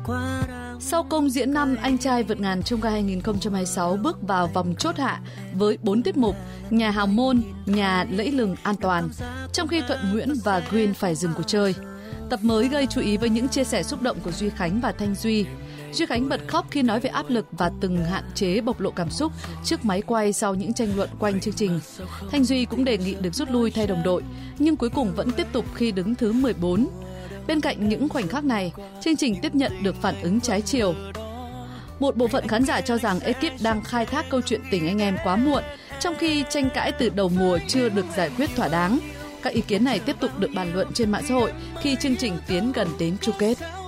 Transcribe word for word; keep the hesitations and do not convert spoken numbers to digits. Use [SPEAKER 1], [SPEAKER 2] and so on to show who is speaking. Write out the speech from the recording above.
[SPEAKER 1] Sau công diễn năm Anh trai vượt ngàn chông gai hai không hai sáu bước vào vòng chốt hạ với bốn tiết mục Nhà hào môn, Nhà lẫy lừng an toàn, trong khi Thuận Nguyễn và Green phải dừng cuộc chơi. Tập mới gây chú ý với những chia sẻ xúc động của Duy Khánh và Thanh Duy. Duy Khánh bật khóc khi nói về áp lực và từng hạn chế bộc lộ cảm xúc trước máy quay sau những tranh luận quanh chương trình. Thanh Duy cũng đề nghị được rút lui thay đồng đội, nhưng cuối cùng vẫn tiếp tục khi đứng thứ mười bốn. Bên cạnh những khoảnh khắc này, chương trình tiếp nhận được phản ứng trái chiều. Một bộ phận khán giả cho rằng ekip đang khai thác câu chuyện tình anh em quá muộn, trong khi tranh cãi từ đầu mùa chưa được giải quyết thỏa đáng. Các ý kiến này tiếp tục được bàn luận trên mạng xã hội khi chương trình tiến gần đến chung kết.